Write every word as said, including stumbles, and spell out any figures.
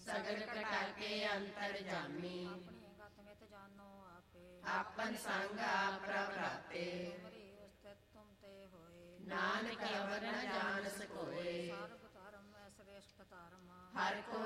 ਸਗਲ ਕਟਾ ਕੇ ਅੰਤਰ ਜਾਮੀ। ਆਪਣੀ ਗਤ ਮਿਤ ਜਾਨੋ ਆਪੇ। ਆਪਨ ਸੰਗ ਆਪ ਪ੍ਰਭ ਰਾਤੇ। ਤੁਮਰੀ ਉਸਤਤ ਤੁਮ ਤੇ ਹੋਏ। ਨਾਨਕ ਅਵਰ ਨ ਜਾਣ ਸਕੋਏ। ਸਰਬ ਧਰਮ ਮੈਂ ਸ੍ਰੇਸ਼ਟ ਧਰਮ। ਹਰ ਕੋ